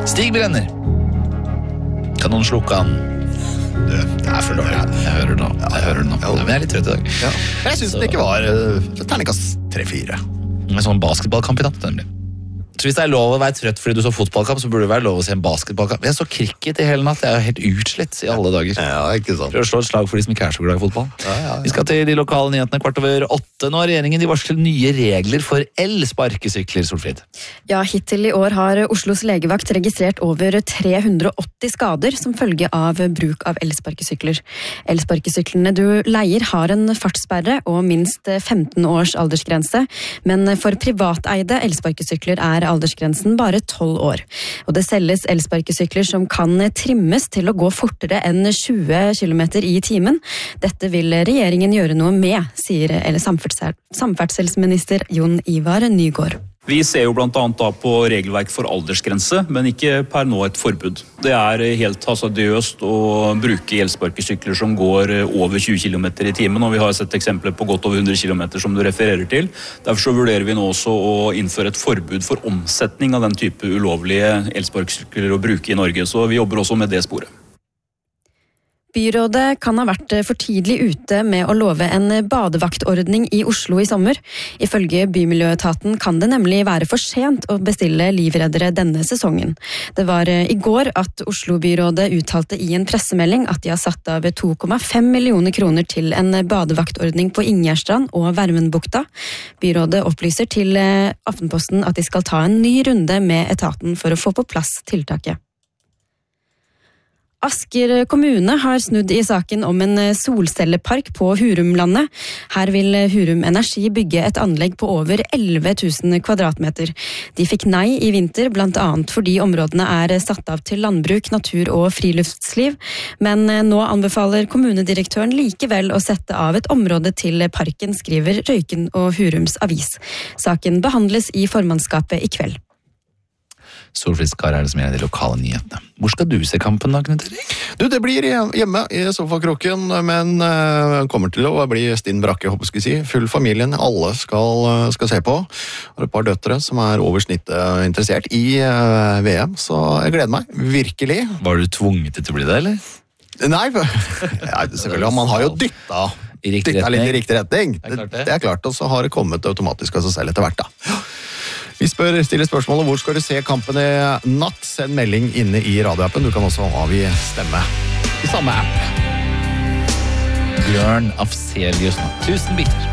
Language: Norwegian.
Stig Brenner. Kan noen slukke han? Det for dårlig. Jeg hører det nå. Men jeg er litt trøtt i dag. Ja. Jeg synes det ikke var terningkast 3-4. En sånn basketballkamp i natt, nemlig. Så hvis det er lov å være trøtt fordi du så fotballkamp, så burde det være lov å se en basketballkamp. Jeg så cricket i hele natt, jeg er helt utslitt i alle dager. Ja, ikke sant. Prøv å slå et slag for de som ikke er så glad i fotball. Ja. Vi skal til de lokale nyhetene 7:15. Nå har regjeringen varslet nye regler for elsparkesykler, Solfrid. Ja, hittil i år har Oslos legevakt registrert over 380 skader som følge av bruk av elsparkesykler. Elsparkesyklene du leier har en fartssperre og minst 15 års aldersgrense, men for privateide elsparkesykler er aldersgrensen bare 12 år. Og det selges elsparkesykler som kan trimmes til å gå fortere enn 20 km i timen. Dette vil regjeringen gjøre noe med, sier samferdselsminister Jon Ivar Nygård. Vi ser jo blant annet da på regelverk for aldersgrense, men ikke per nå et forbud. Det er helt hasardiøst å bruke elsparkesykler som går over 20 km i timen, og vi har sett eksempler på godt over 100 km som du refererer til. Derfor så vurderer vi nå også å innføre et forbud for omsetning av den type ulovlige elsparkesykler å bruke i Norge, så vi jobber også med det sporet. Byrådet kan ha vært for tidlig ute med å love en badevaktordning i Oslo i sommer. Ifølge Bymiljøetaten kan det nemlig være for sent å bestille livreddere denne sesongen. Det var i går at Oslo-byrådet uttalte i en pressemelding at de har satt av 2,5 millioner kroner til en badevaktordning på Ingjerdstrand og Vermenbukta. Byrådet opplyser til Aftenposten at de skal ta en ny runde med etaten for å få på plass tiltaket. Asker kommune har snudd i saken om en solcellepark på Hurumlandet. Her vil Hurum Energi bygge et anlegg på over 11 000 kvadratmeter. De fikk nei i vinter, blant annet fordi områdene er satt av til landbruk, natur og friluftsliv. Men nå anbefaler kommunedirektøren likevel å sette av et område til parken, skriver Røyken og Hurums avis. Saken behandles i formannskapet i kveld. Solfrid Skar er det som gjelder de lokale nyhetene. Hvor skal du se kampen da, Knut Erik? Du, det blir hjemme i sofakroken, men kommer til å bli stinn brakke, håper jeg si. Full familien, alle skal se på. Og et par døtre som er over snittet interessert i VM, så jeg gleder meg, virkelig. Var du tvunget til å bli det, eller? Nei, ja, selvfølgelig, man har jo dyttet litt i riktig retning. Det er klart, og så har det kommet automatisk av seg selv etter hvert da. Vi stiller spørsmålet hvor skal du se kampen i natt? Send melding inne i radioappen. Du kan også avgi stemme i samme app. Bjørn Afselius. 1000 biter.